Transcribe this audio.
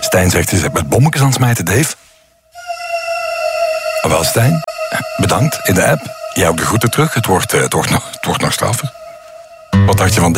Stijn zegt, je bent met bommetjes aan het smijten, Dave. Wel, Stijn, bedankt in de app. Jij ook de groeten terug. Het wordt nog straffer. Wat dacht je van dit?